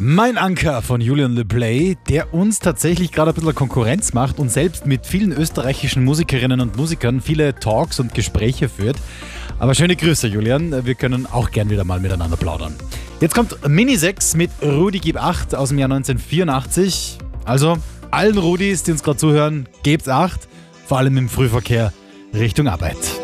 Mein Anker von Julian LePlay, der uns tatsächlich gerade ein bisschen Konkurrenz macht und selbst mit vielen österreichischen Musikerinnen und Musikern viele Talks und Gespräche führt. Aber schöne Grüße, Julian. Wir können auch gern wieder mal miteinander plaudern. Jetzt kommt Mini 6 mit Rudi gib 8 aus dem Jahr 1984. Also allen Rudis, die uns gerade zuhören, gebt 8, vor allem im Frühverkehr Richtung Arbeit.